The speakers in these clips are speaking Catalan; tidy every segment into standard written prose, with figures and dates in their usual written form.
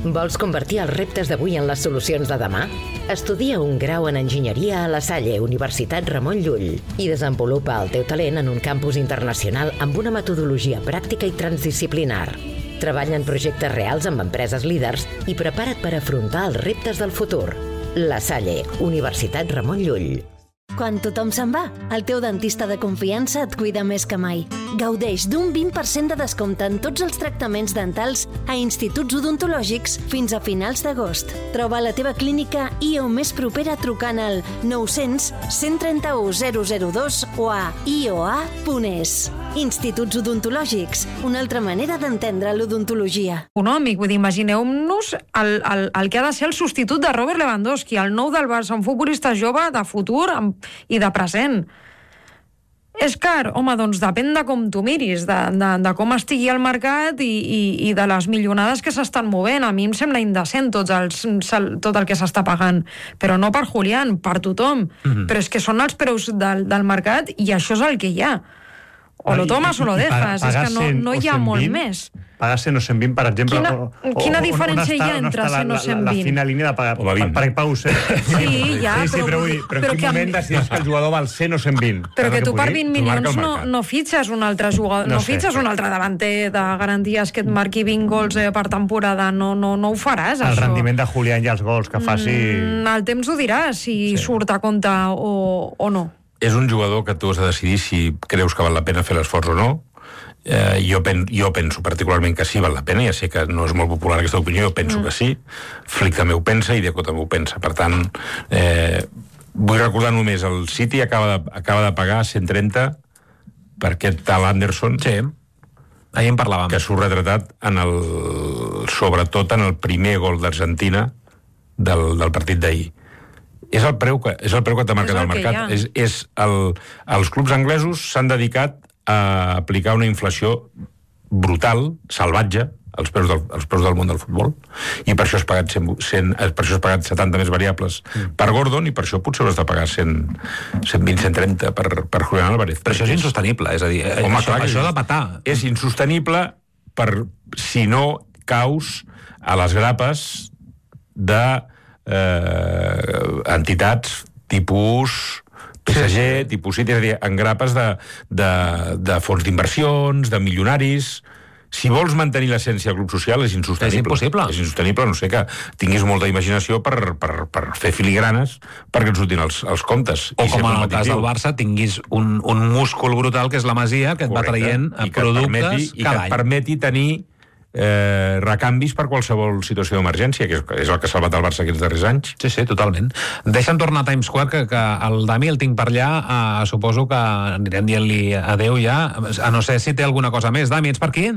Vols convertir els reptes d'avui en les solucions de demà? Estudia un grau en enginyeria a La Salle, Universitat Ramon Llull, i desenvolupa el teu talent en un campus internacional amb una metodologia pràctica i transdisciplinar. Treballa en projectes reals amb empreses líders i prepara't per afrontar els reptes del futur. La Salle, Universitat Ramon Llull. Quan tothom se'n va, el teu dentista de confiança et cuida més que mai. Gaudeix d'un 20% de descompte en tots els tractaments dentals a instituts odontològics fins a finals d'agost. Troba la teva clínica IO més propera trucant al 900 131 002 o a ioa.es. Instituts odontològics, una altra manera d'entendre l'odontologia. Econòmic, vull dir, imagineu-nos el que ha de ser el substitut de Robert Lewandowski, el nou del Barça, un futbolista jove de futur i de present. És car? Home, doncs depèn de com tu miris, de com estigui el mercat i de les milionades que s'estan movent. A mi em sembla indecent tot el que s'està pagant, però no per Julián, per tothom. Però és que són els preus del mercat i això és el que hi ha. O lo tomas o lo dejas, és que no hi ha molt més. Pagar 100 o 120, per exemple... Quina diferència hi ha entre 100 o 120? La fina línia de pagar per pagar 100. Sí, ja, però en quin moment decideix que el jugador val 100 o 120? Però que tu per 20 milions no fitxes un altre jugador, no fitxes un altre davanter de garanties que et marqui 20 gols per temporada, no ho faràs, això. El rendiment de Julián i els gols que faci... El temps ho dirà, si surt a compte o no. És un jugador que tu has de decidir si creus que val la pena fer l'esforç o no. Jo penso particularment que sí val la pena, ja sé que no és molt popular aquesta opinió, jo penso que sí. Flick també ho pensa i Deco també ho pensa. Per tant, vull recordar només, el City acaba de pagar 130 per aquest tal Anderson. Sí, ahir en parlàvem. Que surt retratat sobretot en el primer gol d'Argentina del partit d'ahir. És el preu que t'ha marcat el mercat. Els clubs anglesos s'han dedicat a aplicar una inflació brutal, salvatge, als preus del món del futbol, i per això has pagat 70 més variables per Gordon, i per això potser hauràs de pagar 120-130 per Julián Álvarez. Però això és insostenible, és a dir, això de patar. És insostenible si no caus a les grapes de entitats tipus PSG, tipus City, és a dir, en grapes de fons d'inversions, de milionaris. Si vols mantenir l'essència del club social és insostenible. És impossible. És insostenible, no sé, que tinguis molta imaginació per fer filigranes perquè et surtin els comptes. O com en el cas del Barça, tinguis un múscul brutal que és la Masia, que et va traient productes cada any. I que et permeti tenir recanvis per qualsevol situació d'emergència, que és el que ha salvat el Barça aquests darrers anys. Sí, totalment. Deixa'm tornar a Times Square, que el Dami el tinc per allà, suposo que anirem dient-li adeu ja, a no ser si té alguna cosa més. Dami, ets per aquí?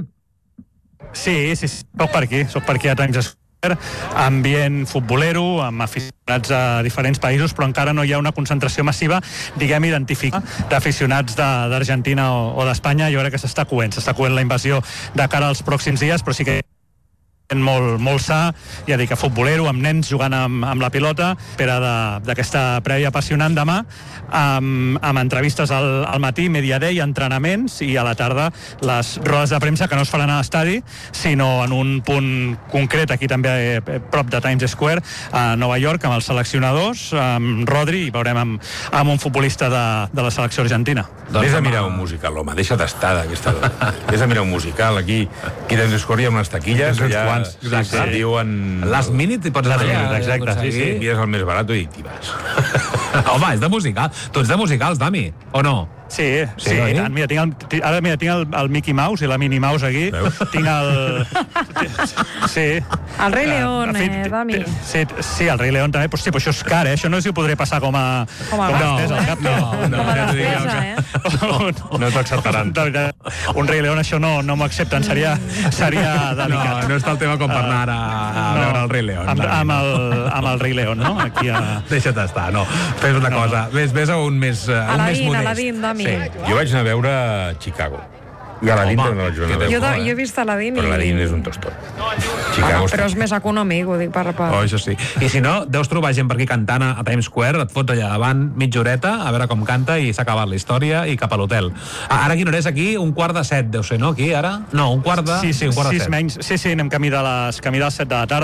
Sí, soc per aquí a Times Square, ambient futbolero, amb aficionats a diferents països, però encara no hi ha una concentració massiva, diguem, identificada d'aficionats d'Argentina o d'Espanya. Jo crec que s'està coent la invasió de cara als pròxims dies, però sí que molt sa, ja dic, a futbolero, amb nens jugant amb la pilota, espera d'aquesta prèvia apassionant demà, amb entrevistes al matí, media day, entrenaments, i a la tarda les rodes de premsa, que no es faran a l'estadi, sinó en un punt concret, aquí també prop de Times Square, a Nova York, amb els seleccionadors, amb Rodri, i veurem amb un futbolista de la selecció argentina. Vés a mirar un musical, home, deixa d'estar d'aquesta... Vés a mirar un musical, aquí Times Square hi ha unes taquilles, allà... Exacte. Diuen... Last minute i pots anar allà. Exacte, sí. Mires el més barat i t'hi vas. Home, és de musical. Tu ets de musicals, Dami, o no? Sí, i tant. Mira, tinc el Mickey Mouse i la Minnie Mouse aquí. Veus? Tinc el... Sí. El Rei León, Dami. Sí, el Rei León també. Però sí, però això és car, això no sé si ho podré passar com a despesa al cap. Com a despesa, No t'ho acceptaran. Un Rei León, això no m'ho accepten, seria delicat. No està el tema com per anar a veure el Rei León. Amb el Rei León, no? Deixa't estar, no. Fes una cosa, vés a un més modest. Aladín, Dami. Sí. Jo vaig anar a veure Chicago. I Aladín no vaig anar a veure. Jo he vist Aladín. Però Aladín és un tostó. Chicago però és més econòmic, ho dic per... Oh, això sí. I si no, deus trobar gent per aquí cantant a Times Square, et fots allà davant mitja horeta, a veure com canta, i s'ha acabat la història, i cap a l'hotel. Ara quina hora és aquí? 6:45, deu ser, no? Aquí, ara? No, 6:15. Sí, un quart de set. Sí, anem camí de les 7 de la tarda.